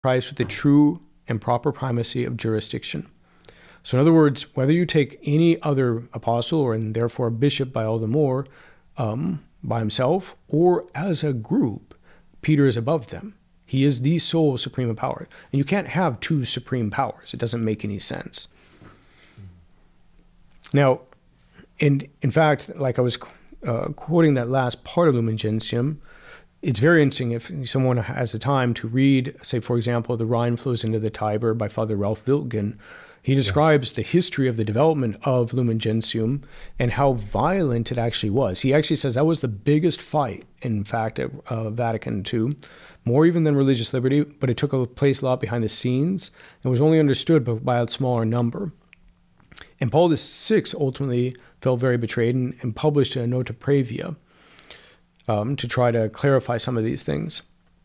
Christ with the true and proper primacy of jurisdiction. So in other words, whether you take any other apostle, or and therefore a bishop by all the more, by himself or as a group, Peter is above them. He is the sole supreme power. And you can't have two supreme powers. It doesn't make any sense. Now, in fact, like I was quoting that last part of Lumen Gentium, it's very interesting if someone has the time to read, say, for example, The Rhine Flows into the Tiber by Father Ralph Wiltgen. He describes the history of the development of Lumen Gentium and how violent it actually was. He actually says that was the biggest fight, in fact, at Vatican II, more even than religious liberty, but it took place a lot behind the scenes and was only understood by a smaller number. And Paul VI ultimately felt very betrayed and published a Nota Previa to try to clarify some of these things.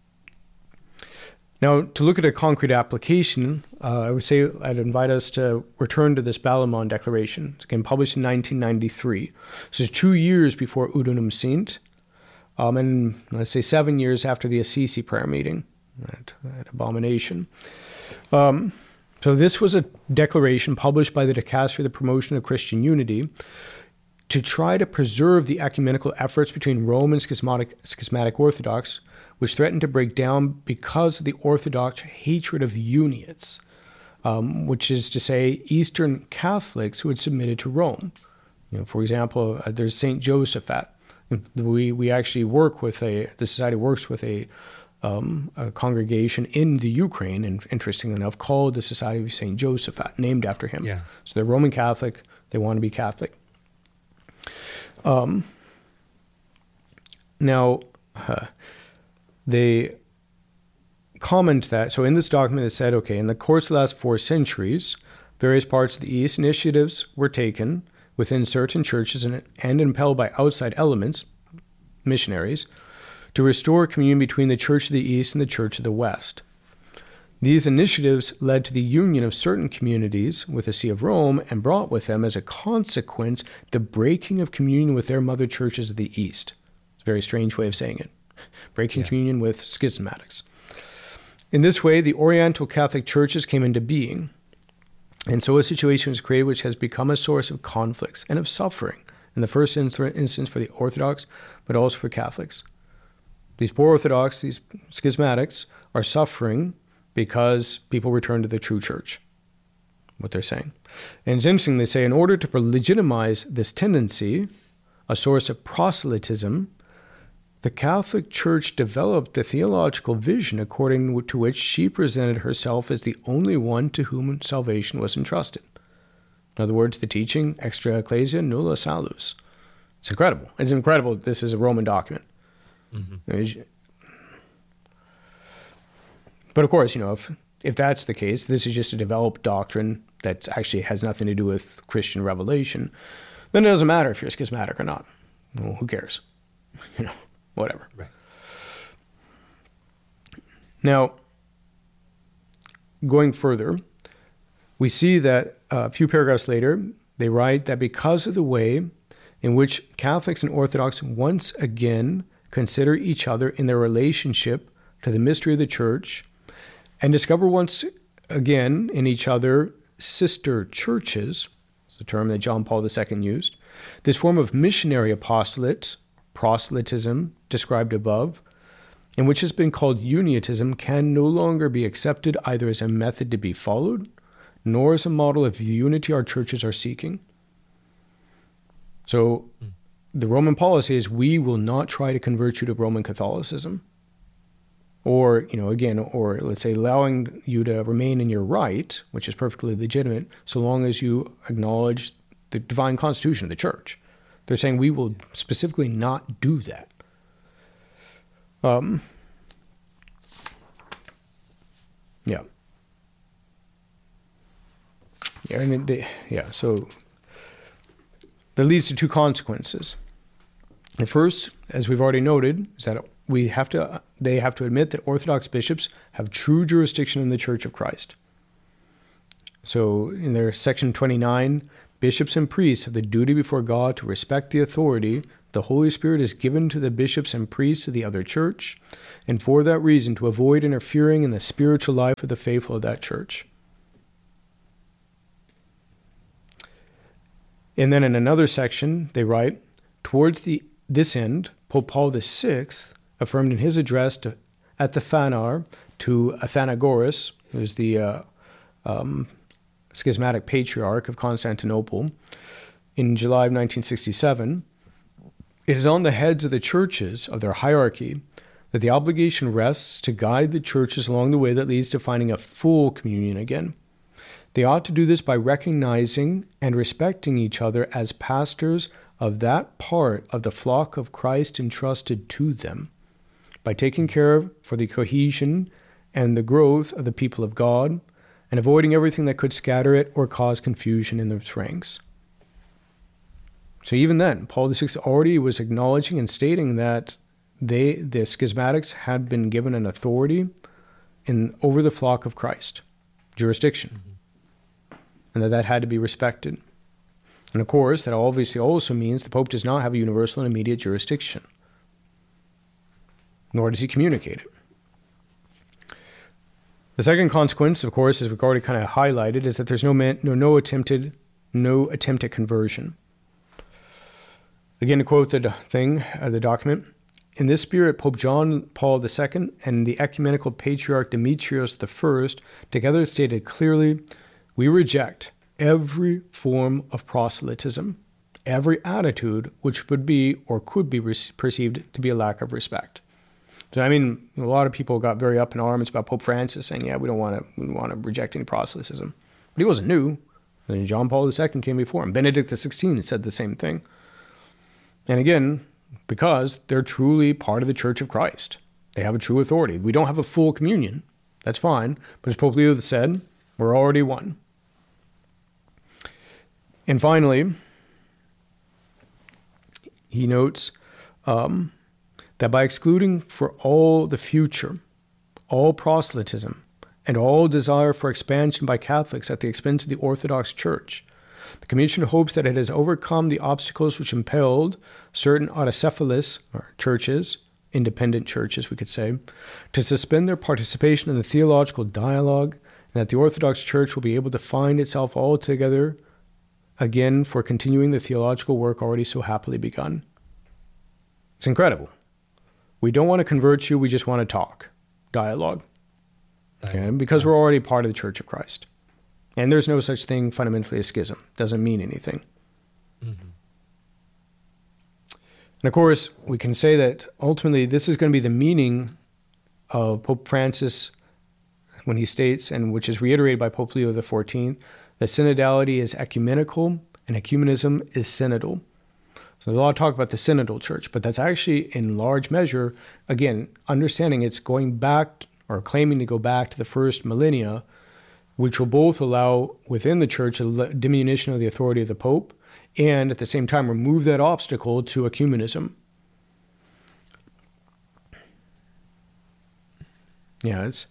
Now, to look at a concrete application, I would say I'd invite us to return to this Balamon Declaration. It's again published in 1993. So it's 2 years before Udunum Sint, and let's say 7 years after the Assisi prayer meeting at Abomination. So this was a declaration published by the Dicastery for the Promotion of Christian Unity to try to preserve the ecumenical efforts between Rome and schismatic Orthodox, which threatened to break down because of the Orthodox hatred of Uniates, which is to say Eastern Catholics who had submitted to Rome. For example, there's St. Josaphat. We actually work with the Society works with a congregation in the Ukraine, and interestingly enough, called the Society of St. Josaphat, named after him. Yeah. So they're Roman Catholic. They want to be Catholic. Now, they comment that, so in this document it said, okay, in the course of the last 4 centuries, various parts of the East initiatives were taken within certain churches and impelled by outside elements, missionaries, to restore communion between the Church of the East and the Church of the West. These initiatives led to the union of certain communities with the See of Rome and brought with them, as a consequence, the breaking of communion with their mother churches of the East. It's a very strange way of saying it. Breaking communion with schismatics. In this way, the Oriental Catholic churches came into being. And so a situation was created which has become a source of conflicts and of suffering, in the first instance for the Orthodox, but also for Catholics. These poor Orthodox, these schismatics, are suffering because people return to the true church, what they're saying. And it's interesting, they say, in order to legitimize this tendency, a source of proselytism, the Catholic Church developed the theological vision according to which she presented herself as the only one to whom salvation was entrusted. In other words, the teaching, extra ecclesia nulla salus. It's incredible. It's incredible this is a Roman document. Mm-hmm. But of course, if that's the case, this is just a developed doctrine that actually has nothing to do with Christian revelation, then it doesn't matter if you're schismatic or not. Well, who cares? Whatever. Right. Now, going further, we see that a few paragraphs later, they write that because of the way in which Catholics and Orthodox once again consider each other in their relationship to the mystery of the Church, and discover once again in each other sister churches, it's the term that John Paul II used, this form of missionary apostolate, proselytism, described above, and which has been called Uniatism, can no longer be accepted either as a method to be followed, nor as a model of the unity our churches are seeking. So the Roman policy is, we will not try to convert you to Roman Catholicism. Or, or let's say allowing you to remain in your right, which is perfectly legitimate, so long as you acknowledge the divine constitution of the church. They're saying we will specifically not do that. So that leads to 2 consequences. The first, as we've already noted, is that they have to admit that Orthodox bishops have true jurisdiction in the Church of Christ. So in their section 29, Bishops and priests have the duty before God to respect the authority the Holy Spirit is given to the bishops and priests of the other church, and for that reason to avoid interfering in the spiritual life of the faithful of that church. And then in another section, they write, towards this end, Pope Paul VI affirmed in his address at the Phanar to Athenagoras, who is the schismatic patriarch of Constantinople, in July of 1967, it is on the heads of the churches, of their hierarchy, that the obligation rests to guide the churches along the way that leads to finding a full communion again. They ought to do this by recognizing and respecting each other as pastors of that part of the flock of Christ entrusted to them, by taking care for the cohesion and the growth of the people of God, and avoiding everything that could scatter it or cause confusion in its ranks. So even then, Paul VI already was acknowledging and stating that the schismatics had been given an authority over the flock of Christ, jurisdiction, and that had to be respected. And of course, that obviously also means the Pope does not have a universal and immediate jurisdiction, nor does he communicate it. The second consequence, of course, as we've already kind of highlighted, is that there's no attempt at conversion. Again, to quote the document, in this spirit, Pope John Paul II and the ecumenical patriarch Demetrius I together stated clearly, we reject every form of proselytism, every attitude which would be or could be perceived to be a lack of respect. So, I mean, a lot of people got very up in arms about Pope Francis saying, yeah, we want to reject any proselytism. But he wasn't new. And John Paul II came before him. Benedict XVI said the same thing. And again, because they're truly part of the Church of Christ. They have a true authority. We don't have a full communion. That's fine. But as Pope Leo said, we're already one. And finally, he notes that by excluding for all the future, all proselytism, and all desire for expansion by Catholics at the expense of the Orthodox Church, the Commission hopes that it has overcome the obstacles which impelled certain autocephalous, or churches, independent churches we could say, to suspend their participation in the theological dialogue, and that the Orthodox Church will be able to find itself altogether again for continuing the theological work already so happily begun. It's incredible. We don't want to convert you, we just want to talk. Dialogue. Okay? Because we're already part of the Church of Christ. And there's no such thing fundamentally as schism. Doesn't mean anything. Mm-hmm. And of course, we can say that ultimately this is going to be the meaning of Pope Francis when he states, and which is reiterated by Pope Leo XIV, that synodality is ecumenical and ecumenism is synodal. So there's a lot of talk about the synodal church, but that's actually in large measure, again, understanding it's going back or claiming to go back to the first millennia, which will both allow within the church a diminution of the authority of the Pope and at the same time remove that obstacle to ecumenism. Yeah, it's...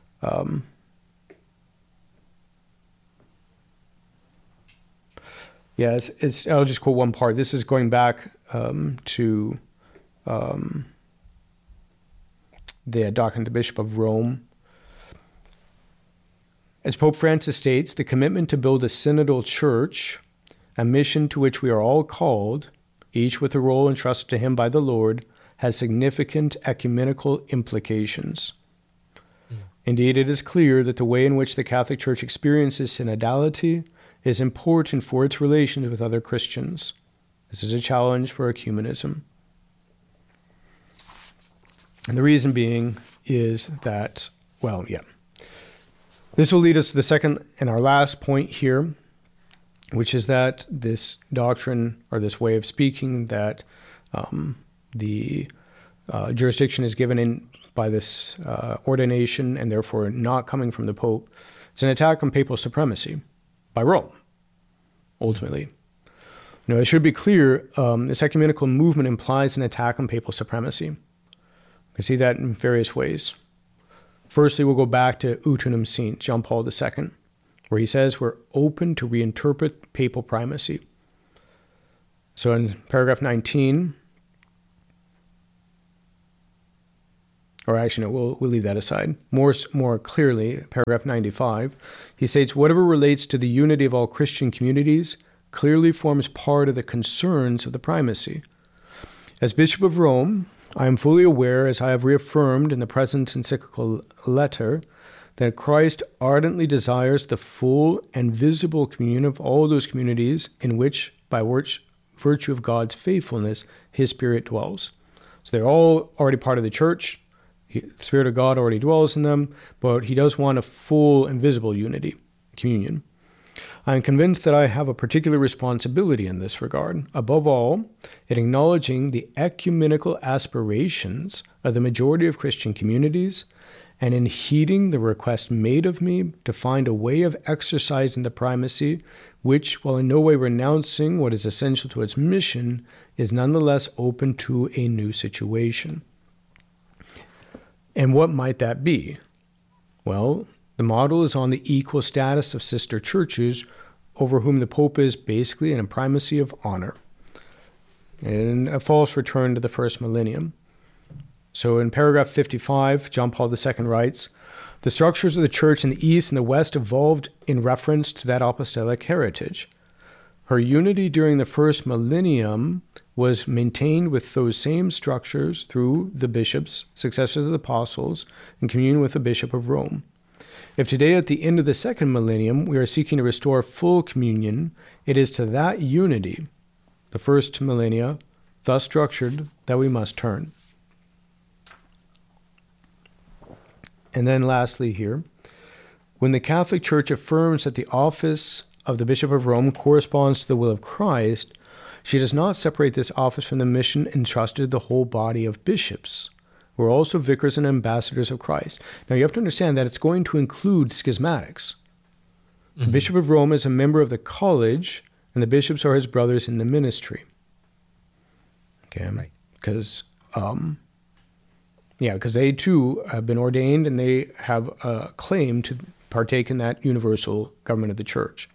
I'll just quote one part. This is going back to the document of the Bishop of Rome. As Pope Francis states, the commitment to build a synodal church, a mission to which we are all called, each with a role entrusted to him by the Lord, has significant ecumenical implications. Indeed, it is clear that the way in which the Catholic Church experiences synodality is important for its relations with other Christians. This is a challenge for ecumenism. And the reason being is that, this will lead us to the second and our last point here, which is that this doctrine or this way of speaking that the jurisdiction is given in by this ordination and therefore not coming from the Pope, it's an attack on papal supremacy by Rome, ultimately. It should be clear, this ecumenical movement implies an attack on papal supremacy. We can see that in various ways. Firstly, we'll go back to Utinam Sint, John Paul II, where he says we're open to reinterpret papal primacy. So in paragraph 19, or actually, no, we'll leave that aside. More clearly, paragraph 95, he states, whatever relates to the unity of all Christian communities clearly forms part of the concerns of the primacy. As Bishop of Rome, I am fully aware, as I have reaffirmed in the present encyclical letter, that Christ ardently desires the full and visible communion of all those communities in which, by virtue of God's faithfulness, his Spirit dwells. So they're all already part of the church. The Spirit of God already dwells in them, but he does want a full and visible unity, communion. I am convinced that I have a particular responsibility in this regard, above all, in acknowledging the ecumenical aspirations of the majority of Christian communities, and in heeding the request made of me to find a way of exercising the primacy, which, while in no way renouncing what is essential to its mission, is nonetheless open to a new situation. And what might that be? Well, the model is on the equal status of sister churches over whom the Pope is basically in a primacy of honor, and a false return to the first millennium. So in paragraph 55, John Paul II writes, the structures of the church in the East and the West evolved in reference to that apostolic heritage. Her unity during the first millennium was maintained with those same structures through the bishops, successors of the apostles, in communion with the Bishop of Rome. If today, at the end of the second millennium, we are seeking to restore full communion, it is to that unity, the first millennia, thus structured, that we must turn. And then lastly here, when the Catholic Church affirms that the office of the Bishop of Rome corresponds to the will of Christ, she does not separate this office from the mission entrusted to the whole body of bishops, who are also vicars and ambassadors of Christ. Now you have to understand that it's going to include schismatics. Mm-hmm. The Bishop of Rome is a member of the college, and the bishops are his brothers in the ministry. Okay, right. Because they too have been ordained, and they have a claim to partake in that universal government of the church.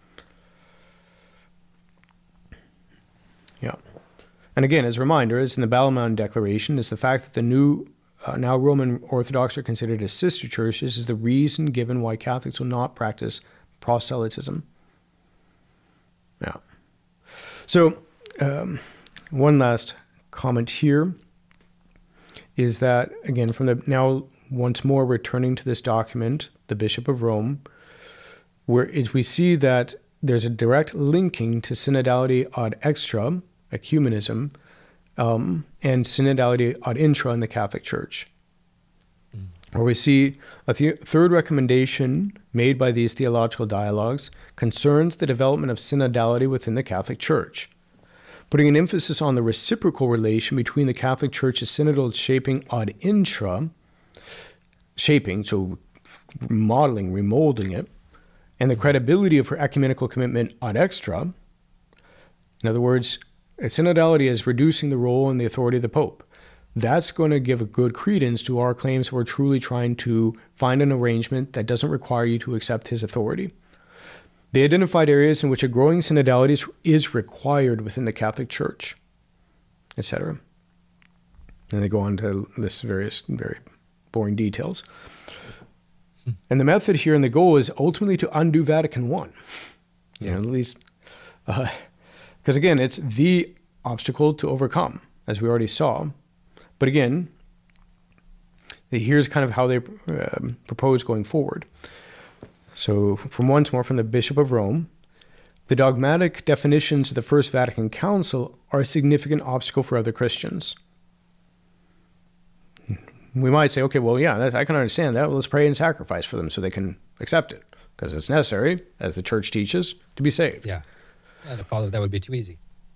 Yeah. And again, as a reminder, as in the Balamound Declaration, is the fact that the new, now Roman Orthodox are considered as sister churches is the reason given why Catholics will not practice proselytism. Yeah. So, one last comment here is that, again, from the now once more returning to this document, the Bishop of Rome, where we see that there's a direct linking to synodality ad extra, ecumenism, and synodality ad intra in the Catholic Church. Where we see a third recommendation made by these theological dialogues concerns the development of synodality within the Catholic Church, putting an emphasis on the reciprocal relation between the Catholic Church's synodal shaping ad intra, shaping, so modeling, remolding it, and the credibility of her ecumenical commitment ad extra. In other words, synodality is reducing the role and the authority of the Pope. That's going to give a good credence to our claims that we're truly trying to find an arrangement that doesn't require you to accept his authority. They identified areas in which a growing synodality is required within the Catholic Church, etc. And they go on to list various very boring details. And the method here and the goal is ultimately to undo Vatican I. At least, because again, it's the obstacle to overcome, as we already saw. But again, here's kind of how they propose going forward. So once more from the Bishop of Rome, the dogmatic definitions of the First Vatican Council are a significant obstacle for other Christians. We might say, okay, well, yeah, I can understand that. Well, let's pray and sacrifice for them so they can accept it, because it's necessary, as the church teaches, to be saved. Yeah. The problem, that would be too easy.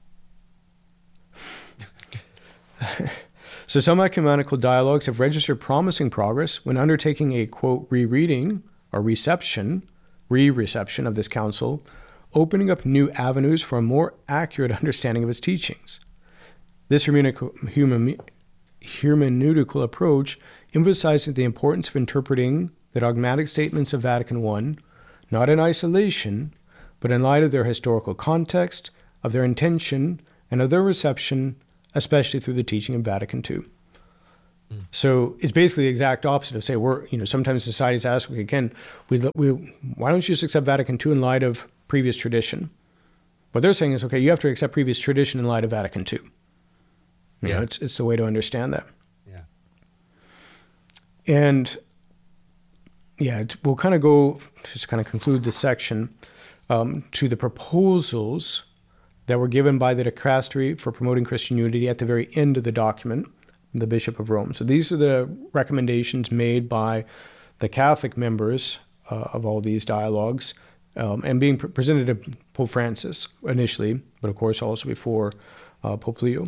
So some ecumenical dialogues have registered promising progress when undertaking a, quote, rereading or re-reception of this council, opening up new avenues for a more accurate understanding of its teachings. This hermeneutical approach emphasizes the importance of interpreting the dogmatic statements of Vatican I not in isolation, but in light of their historical context, of their intention, and of their reception, especially through the teaching of Vatican II. So it's basically the exact opposite of, say, sometimes societies ask, again, why don't you just accept Vatican II in light of previous tradition? What they're saying is, okay, you have to accept previous tradition in light of Vatican II. It's the way to understand that. Yeah. And we'll kind of go, just kind of conclude this section, to the proposals that were given by the Dicastery for Promoting Christian Unity at the very end of the document, the Bishop of Rome. So these are the recommendations made by the Catholic members of all these dialogues, and being presented to Pope Francis initially, but of course also before Pope Leo.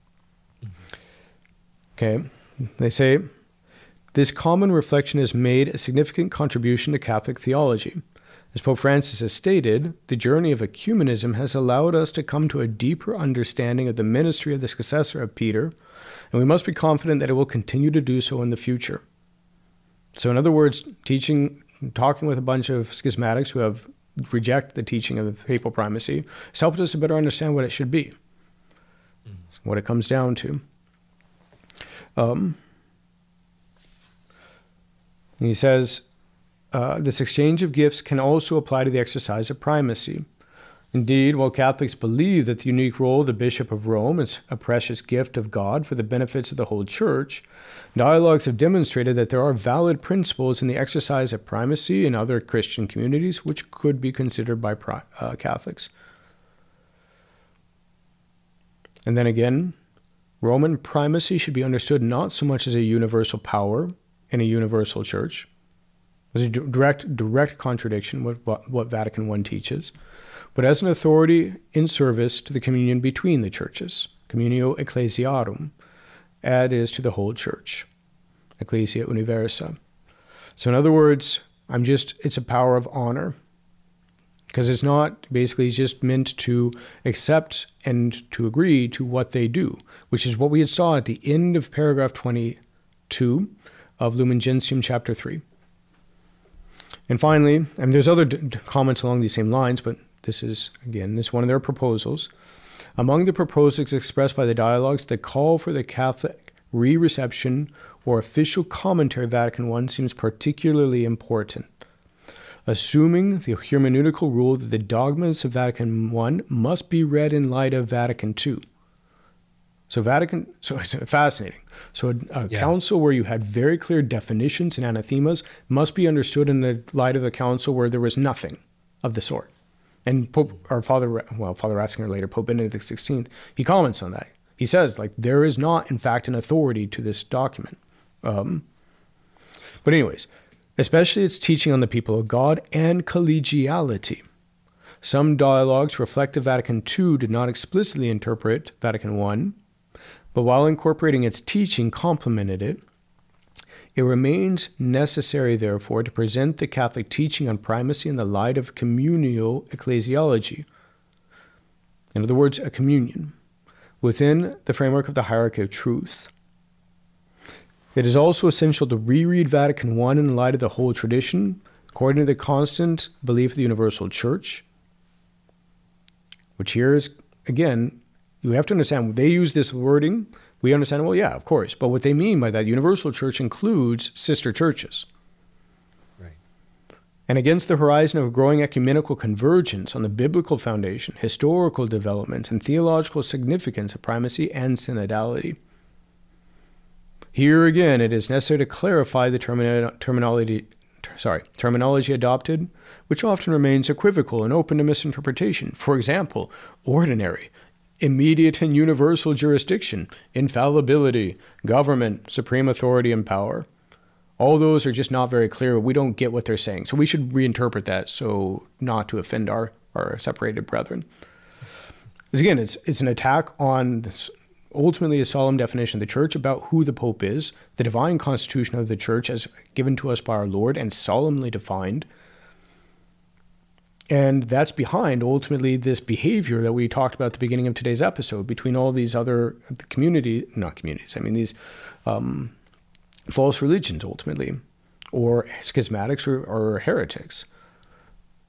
Okay, they say, this common reflection has made a significant contribution to Catholic theology. As Pope Francis has stated, the journey of ecumenism has allowed us to come to a deeper understanding of the ministry of the successor of Peter, and we must be confident that it will continue to do so in the future. So in other words, talking with a bunch of schismatics who have rejected the teaching of the papal primacy has helped us to better understand what it should be. That's what it comes down to. And he says, this exchange of gifts can also apply to the exercise of primacy. Indeed, while Catholics believe that the unique role of the Bishop of Rome is a precious gift of God for the benefits of the whole Church, dialogues have demonstrated that there are valid principles in the exercise of primacy in other Christian communities which could be considered by Catholics. And then again, Roman primacy should be understood not so much as a universal power in a universal church, as a direct contradiction with what Vatican I teaches, but as an authority in service to the communion between the churches, communio ecclesiarum, is to the whole church, ecclesia universa. So in other words, it's a power of honor, because it's not basically just meant to accept and to agree to what they do, which is what we had saw at the end of paragraph 22 of Lumen Gentium chapter 3. And finally, and there's other comments along these same lines, but this is one of their proposals. Among the proposals expressed by the dialogues, the call for the Catholic re-reception or official commentary of Vatican I seems particularly important. Assuming the hermeneutical rule that the dogmas of Vatican I must be read in light of Vatican II. So it's fascinating. So a council where you had very clear definitions and anathemas must be understood in the light of the council where there was nothing of the sort. And Father Ratzinger later, Pope Benedict XVI, he comments on that. He says, there is not, in fact, an authority to this document. But anyways, especially its teaching on the people of God and collegiality. Some dialogues reflect that Vatican II did not explicitly interpret Vatican I, but while incorporating its teaching complemented it, it remains necessary, therefore, to present the Catholic teaching on primacy in the light of communio ecclesiology. In other words, a communion, within the framework of the hierarchy of truth. It is also essential to reread Vatican I in light of the whole tradition, according to the constant belief of the universal church, which here is, again, you have to understand, they use this wording, we understand, well, yeah, of course, but what they mean by that universal church includes sister churches. Right. And against the horizon of growing ecumenical convergence on the biblical foundation, historical developments, and theological significance of primacy and synodality. Here again, it is necessary to clarify the terminology adopted, which often remains equivocal and open to misinterpretation. For example, ordinary, immediate and universal jurisdiction, infallibility, government, supreme authority and power. All those are just not very clear. We don't get what they're saying. So we should reinterpret that so not to offend our separated brethren. Because again, it's an attack on this, ultimately a solemn definition of the church about who the Pope is, the divine constitution of the church as given to us by our Lord and solemnly defined. And that's behind, ultimately, this behavior that we talked about at the beginning of today's episode between all these other these false religions, ultimately, or schismatics or heretics.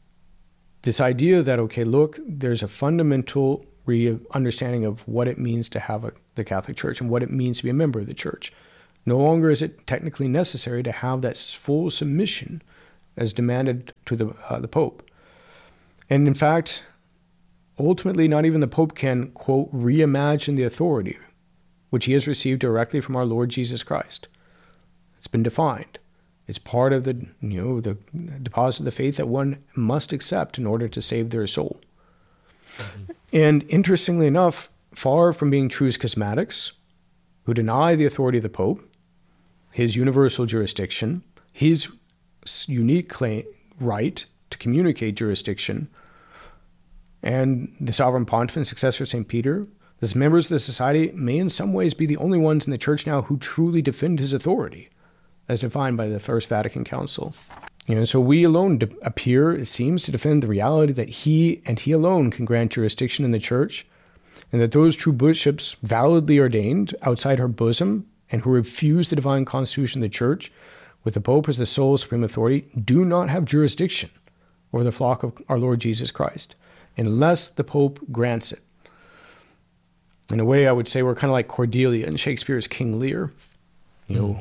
this idea that, okay, look, there's a fundamental understanding of what it means to have the Catholic Church and what it means to be a member of the Church. No longer is it technically necessary to have that full submission as demanded to the Pope. And in fact, ultimately, not even the Pope can, quote, reimagine the authority which he has received directly from our Lord Jesus Christ. It's been defined. It's part of the deposit of the faith that one must accept in order to save their soul. Mm-hmm. And interestingly enough, far from being true schismatics who deny the authority of the Pope, his universal jurisdiction, his unique right to communicate jurisdiction, and the sovereign pontiff and successor of St. Peter, as members of the society may in some ways be the only ones in the Church now who truly defend his authority, as defined by the First Vatican Council. So we alone appear, it seems, to defend the reality that he and he alone can grant jurisdiction in the Church, and that those true bishops validly ordained outside her bosom and who refuse the divine constitution of the Church, with the Pope as the sole supreme authority, do not have jurisdiction over the flock of our Lord Jesus Christ, unless the Pope grants it. In a way, I would say we're kind of like Cordelia in Shakespeare's King Lear. King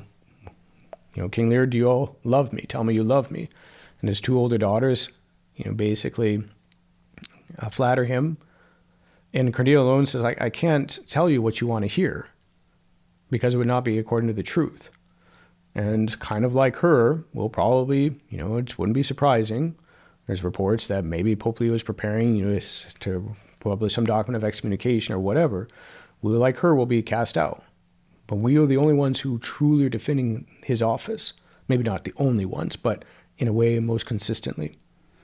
Lear, do you all love me? Tell me you love me. And his two older daughters, basically flatter him. And Cordelia alone says, I can't tell you what you want to hear because it would not be according to the truth. And kind of like her, we'll probably, it wouldn't be surprising. There's reports that maybe Pope Leo is preparing, to publish some document of excommunication or whatever. We, like her, will be cast out. But we are the only ones who truly are defending his office. Maybe not the only ones, but in a way most consistently.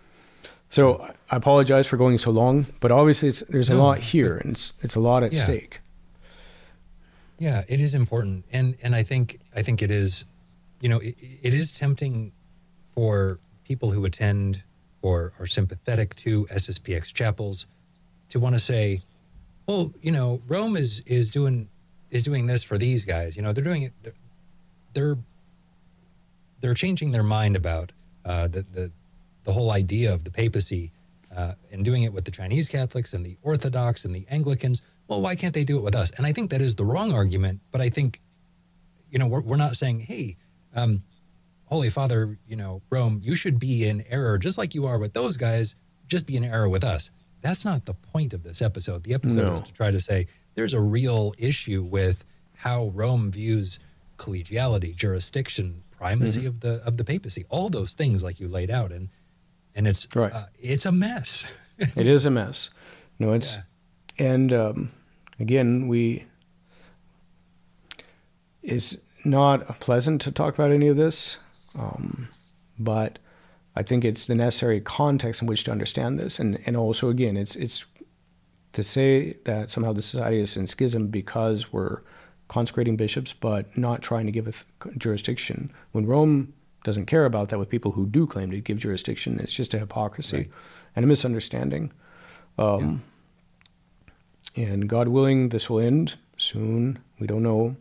So I apologize for going so long, but obviously there's a lot here, and it's a lot at stake. Yeah, it is important, and I think it is, it is tempting for people who attend or are sympathetic to SSPX chapels to want to say, well, Rome is doing this for these guys. They're doing it. They're changing their mind about the whole idea of the papacy and doing it with the Chinese Catholics and the Orthodox and the Anglicans. Well, why can't they do it with us? And I think that is the wrong argument. But I think, we're not saying, hey, Holy Father, Rome, you should be in error just like you are with those guys. Just be in error with us. That's not the point of this episode. The episode is to try to say there's a real issue with how Rome views collegiality, jurisdiction, primacy of the papacy, all those things like you laid out, and it's right. It's a mess. It is a mess. And again, it's not pleasant to talk about any of this, but I think it's the necessary context in which to understand this. And also, again, it's to say that somehow the society is in schism because we're consecrating bishops, but not trying to give a jurisdiction. When Rome doesn't care about that with people who do claim to give jurisdiction, it's just a hypocrisy and a misunderstanding. And God willing, this will end soon. We don't know.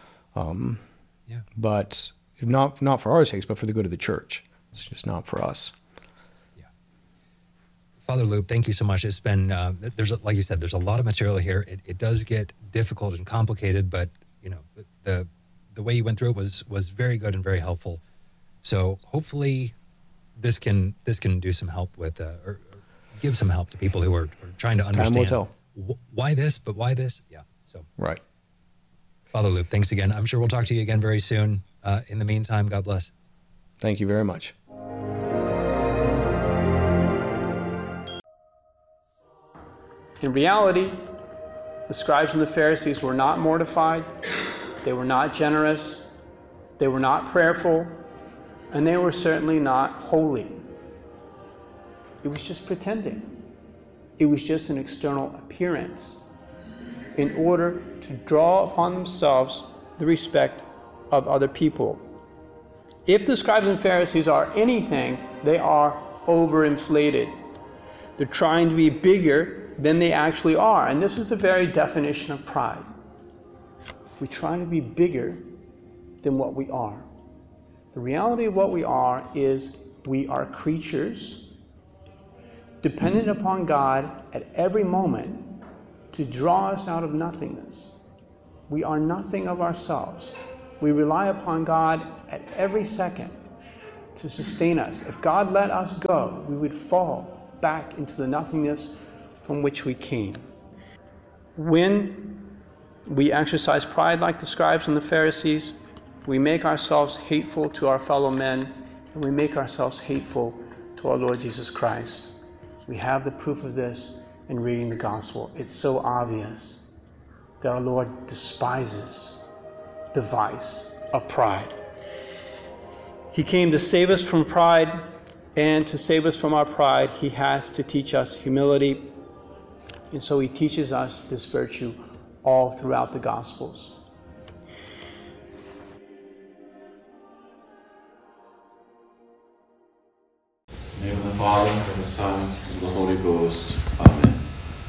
But not for our sakes, but for the good of the Church. It's just not for us. Yeah. Father Loup, thank you so much. It's been, like you said, there's a lot of material here. It does get difficult and complicated, but the way you went through it was very good and very helpful. So hopefully this can do some help with, or give some help to people who are trying to understand. Time will tell. Why this, but why this? Yeah. So right. Father Loup, thanks again. I'm sure we'll talk to you again very soon. In the meantime, God bless. Thank you very much. In reality, the scribes and the Pharisees were not mortified, they were not generous, they were not prayerful, and they were certainly not holy. It was just pretending. It was just an external appearance in order to draw upon themselves the respect of other people. If the scribes and Pharisees are anything, they are overinflated. They're trying to be bigger than they actually are. And this is the very definition of pride. We try to be bigger than what we are. The reality of what we are is we are creatures dependent upon God at every moment to draw us out of nothingness. We are nothing of ourselves. We rely upon God at every second to sustain us. If God let us go, we would fall back into the nothingness from which we came. When we exercise pride like the scribes and the Pharisees, we make ourselves hateful to our fellow men, and we make ourselves hateful to our Lord Jesus Christ. We have the proof of this in reading the gospel. It's so obvious that our Lord despises the vice of pride. He came to save us from pride, and to save us from our pride, he has to teach us humility. And so he teaches us this virtue all throughout the Gospels. In the name of the Father, and the Son, and the Holy Ghost. Amen.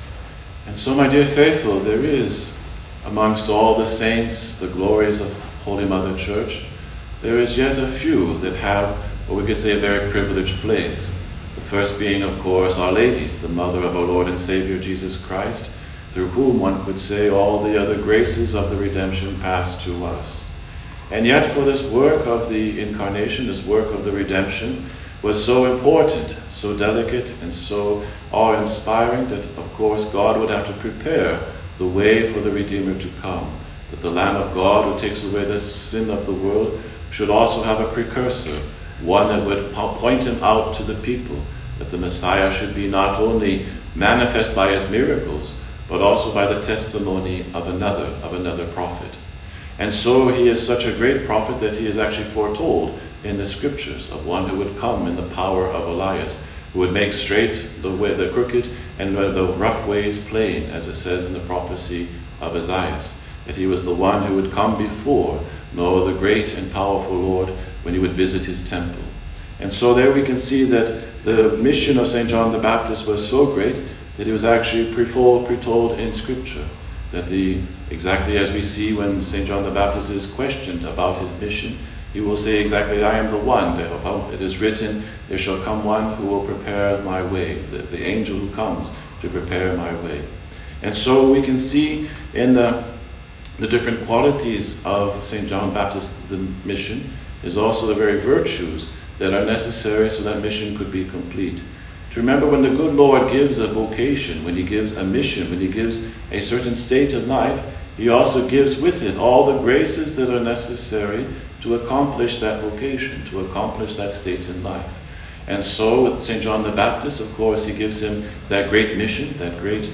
And so, my dear faithful, there is, amongst all the saints, the glories of Holy Mother Church, there is yet a few that have what we could say a very privileged place. The first being, of course, Our Lady, the Mother of our Lord and Savior Jesus Christ, through whom one could say all the other graces of the redemption pass to us. And yet for this work of the Incarnation, this work of the redemption, was so important, so delicate, and so awe-inspiring that, of course, God would have to prepare the way for the Redeemer to come, that the Lamb of God who takes away the sin of the world should also have a precursor, one that would point him out to the people, that the Messiah should be not only manifest by his miracles, but also by the testimony of another prophet. And so he is such a great prophet that he is actually foretold in the scriptures of one who would come in the power of Elias, who would make straight the crooked and the rough ways plain, as it says in the prophecy of Isaiah, that he was the one who would come before, the great and powerful Lord, when he would visit his temple. And so there we can see that the mission of St. John the Baptist was so great that he was actually pretold in Scripture. That exactly as we see when St. John the Baptist is questioned about his mission, he will say exactly, I am the one. It is written, there shall come one who will prepare my way, the angel who comes to prepare my way. And so we can see in the different qualities of St. John Baptist, the mission, is also the very virtues that are necessary so that mission could be complete. To remember, when the good Lord gives a vocation, when he gives a mission, when he gives a certain state of life, he also gives with it all the graces that are necessary to accomplish that vocation, to accomplish that state in life. And so with St. John the Baptist, of course, he gives him that great mission, that great,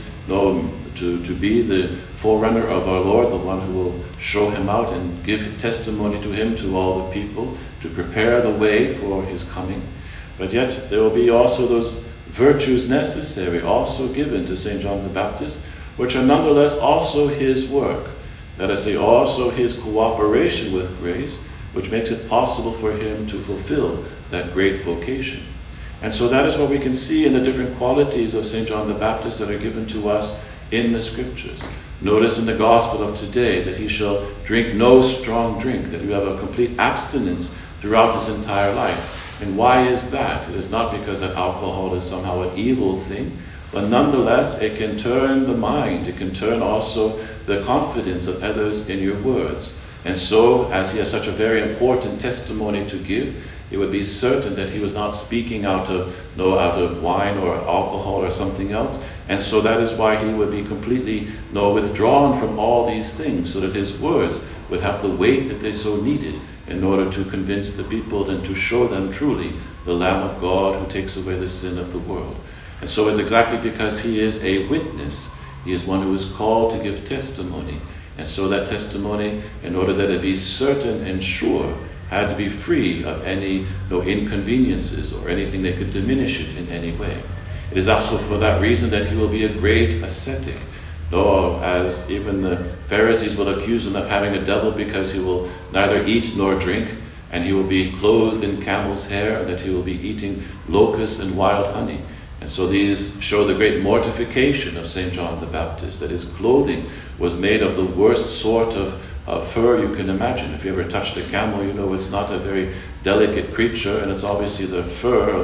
to be the forerunner of our Lord, the one who will show him out and give testimony to him to all the people, to prepare the way for his coming. But yet there will be also those virtues necessary, also given to St. John the Baptist, which are nonetheless also his work. That is, also his cooperation with grace, which makes it possible for him to fulfill that great vocation. And so that is what we can see in the different qualities of St. John the Baptist that are given to us in the Scriptures. Notice in the Gospel of today that he shall drink no strong drink, that he will have a complete abstinence throughout his entire life. And why is that? It is not because that alcohol is somehow an evil thing, but nonetheless it can turn the mind, it can turn also the confidence of others in your words. And so, as he has such a very important testimony to give, it would be certain that he was not speaking out of wine or alcohol or something else. And so that is why he would be completely withdrawn from all these things, so that his words would have the weight that they so needed in order to convince the people and to show them truly the Lamb of God who takes away the sin of the world. And so it's exactly because he is a witness, he is one who is called to give testimony. And so that testimony, in order that it be certain and sure, had to be free of any inconveniences or anything that could diminish it in any way. It is also for that reason that he will be a great ascetic. As even the Pharisees will accuse him of having a devil because he will neither eat nor drink, and he will be clothed in camel's hair, and that he will be eating locusts and wild honey. And so these show the great mortification of St. John the Baptist, that his clothing was made of the worst sort of fur you can imagine. If you ever touched a camel, you know it's not a very delicate creature, and it's obviously the fur or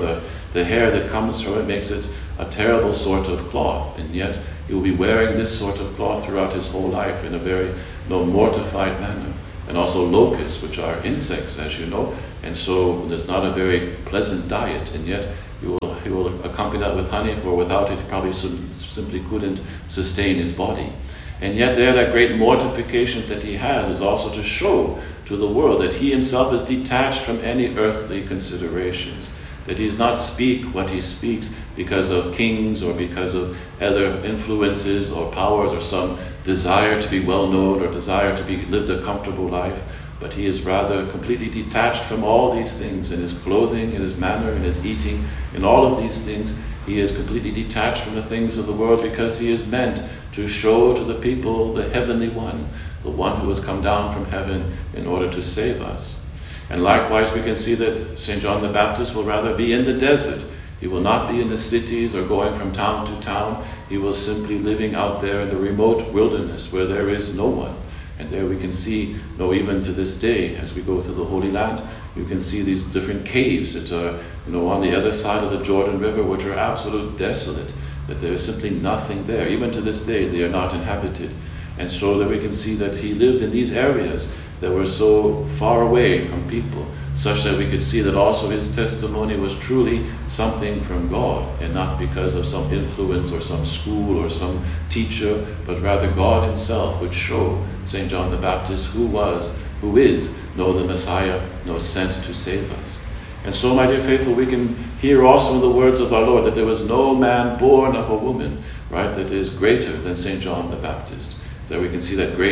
the hair that comes from it makes it a terrible sort of cloth, and yet he will be wearing this sort of cloth throughout his whole life in a very mortified manner. And also locusts, which are insects, as you know, and so it's not a very pleasant diet, and yet he will accompany that with honey, for without it he probably simply couldn't sustain his body. And yet there, that great mortification that he has is also to show to the world that he himself is detached from any earthly considerations, that he does not speak what he speaks because of kings or because of other influences or powers or some desire to be well known or desire to be lived a comfortable life, but he is rather completely detached from all these things, in his clothing, in his manner, in his eating, in all of these things. He is completely detached from the things of the world because he is meant to show to the people the heavenly one, the one who has come down from heaven in order to save us. And likewise, we can see that St. John the Baptist will rather be in the desert. He will not be in the cities or going from town to town. He will simply living out there in the remote wilderness where there is no one. And there we can see, even to this day, as we go through the Holy Land, you can see these different caves that are, on the other side of the Jordan River, which are absolutely desolate, that there is simply nothing there. Even to this day, they are not inhabited. And so that we can see that he lived in these areas that were so far away from people, such that we could see that also his testimony was truly something from God, and not because of some influence or some school or some teacher, but rather God himself would show St. John the Baptist who is, the Messiah, sent to save us. And so, my dear faithful, we can hear also in the words of our Lord that there was no man born of a woman, right, that is greater than St. John the Baptist. So we can see that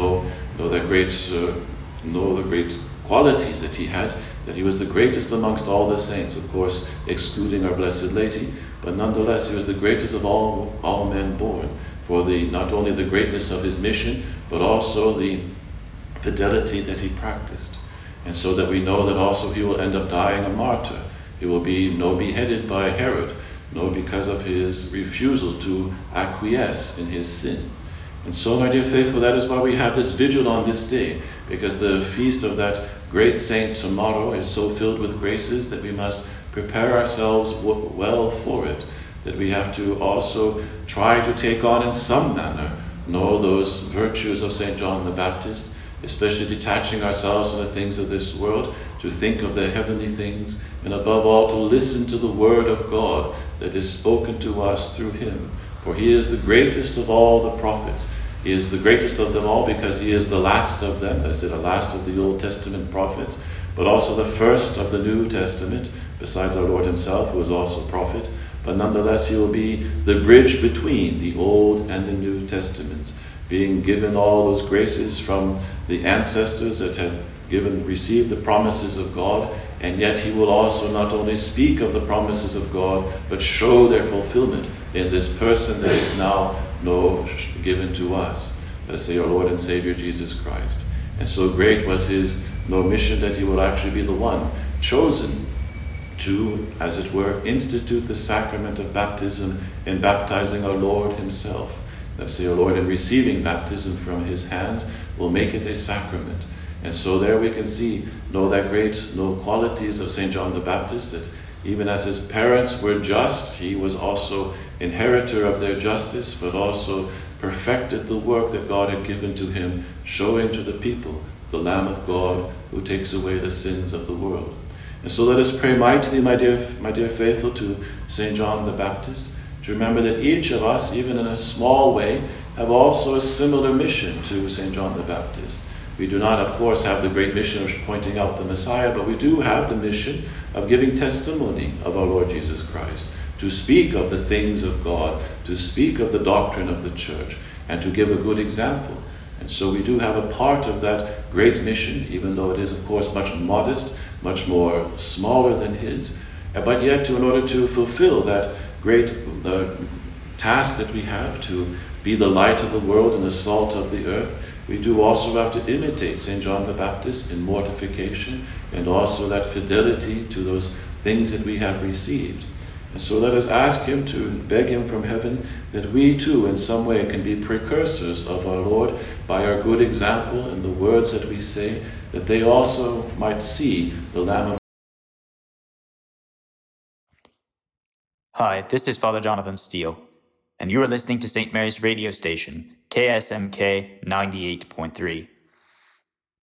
the great qualities that he had, that he was the greatest amongst all the saints, of course, excluding our Blessed Lady, but nonetheless he was the greatest of all men born, for not only the greatness of his mission, but also the fidelity that he practiced. And so that we know that also he will end up dying a martyr. He will be beheaded by Herod, because of his refusal to acquiesce in his sin. And so, my dear faithful, that is why we have this vigil on this day, because the feast of that great saint tomorrow is so filled with graces that we must prepare ourselves well for it, that we have to also try to take on in some manner, those virtues of St. John the Baptist, especially detaching ourselves from the things of this world, to think of the heavenly things, and above all to listen to the word of God that is spoken to us through him. For he is the greatest of all the prophets. He is the greatest of them all because he is the last of them, that is the last of the Old Testament prophets, but also the first of the New Testament, besides our Lord himself, who is also a prophet. But nonetheless, he will be the bridge between the Old and the New Testaments, being given all those graces from the ancestors that had received the promises of God, and yet he will also not only speak of the promises of God, but show their fulfillment in this person that is now given to us, let us say our Lord and Savior Jesus Christ. And so great was his mission that he would actually be the one chosen to, as it were, institute the sacrament of baptism in baptizing our Lord himself. Let us say our Lord, in receiving baptism from his hands, will make it a sacrament. And so there we can see that great qualities of St. John the Baptist, that even as his parents were just, he was also inheritor of their justice, but also perfected the work that God had given to him, showing to the people the Lamb of God who takes away the sins of the world. And so let us pray mightily, my dear faithful, to St. John the Baptist, to remember that each of us, even in a small way, have also a similar mission to St. John the Baptist. We do not, of course, have the great mission of pointing out the Messiah, but we do have the mission of giving testimony of our Lord Jesus Christ, to speak of the things of God, to speak of the doctrine of the church, and to give a good example. And so we do have a part of that great mission, even though it is, of course, much modest, much more smaller than his, but yet in order to fulfill that great task that we have to be the light of the world and the salt of the earth, we do also have to imitate St. John the Baptist in mortification and also that fidelity to those things that we have received. And so let us ask him to beg him from heaven that we too in some way can be precursors of our Lord by our good example and the words that we say, that they also might see the Lamb of Hi, this is Father Jonathan Steele, and you are listening to St. Mary's radio station, KSMK 98.3.